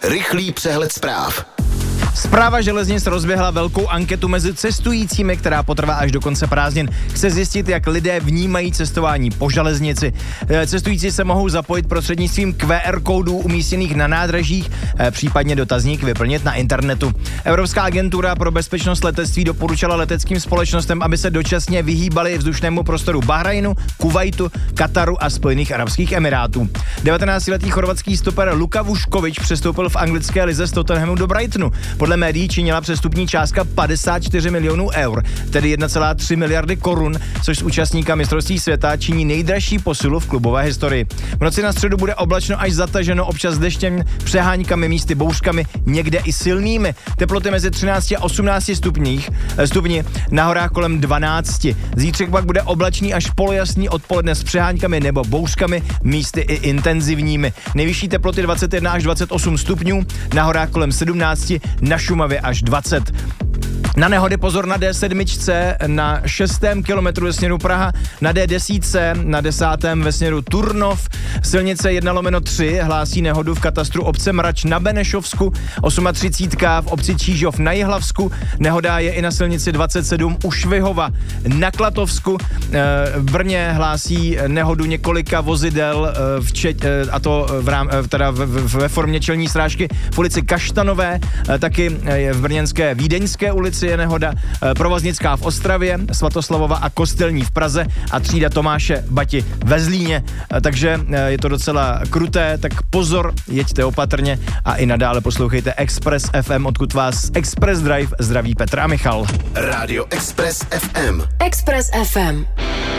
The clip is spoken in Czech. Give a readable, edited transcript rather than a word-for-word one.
Rychlý přehled zpráv. Správa železnic rozběhla velkou anketu mezi cestujícími, která potrvá až do konce prázdnin. Chce zjistit, jak lidé vnímají cestování po železnici. Cestující se mohou zapojit prostřednictvím QR kódů umístěných na nádražích, případně dotazník vyplnit na internetu. Evropská agentura pro bezpečnost letectví doporučila leteckým společnostem, aby se dočasně vyhýbali vzdušnému prostoru Bahrajnu, Kuvajtu, Kataru a Spojených arabských emirátů. 19letý chorvatský stoper Luka Vuškovič přestoupil v anglické lize z Tottenhamu do Brightonu. Podle médií činila přestupní částka 54 milionů eur, tedy 1,3 miliardy korun, což z účastníka mistrovství světa činí nejdražší posilu v klubové historii. V noci na středu bude oblačno až zataženo, občas deštěm, přeháňkami, místy bouřkami, někde i silnými. Teploty mezi 13 a 18 stupni, na horách kolem 12. Zítřek pak bude oblačný až polojasný odpoledne s přeháňkami nebo bouřkami, místy i intenzivními. Nejvyšší teploty 21 až 28 stupňů, na horách kolem 17, na Šumavě až 20. Na nehody pozor na D7 na 6. kilometru ve směru Praha, na D10 na 10. ve směru Turnov, silnice 1/3 hlásí nehodu v katastru obce Mrač na Benešovsku, 38 v obci Čížov na Jihlavsku, nehoda je i na silnici 27 u Švihova na Klatovsku, v Brně hlásí nehodu několika vozidel, a to ve formě čelní srážky v ulici Kaštanové, taky v brněnské Vídeňské ulici je nehoda, Provoznická v Ostravě, Svatoslavova a Kostelní v Praze a třída Tomáše Bati ve Zlíně. Takže je to docela kruté, tak pozor, jeďte opatrně a i nadále poslouchejte Express FM, odkud vás Express Drive zdraví Petr a Michal. Rádio Express FM. Express FM.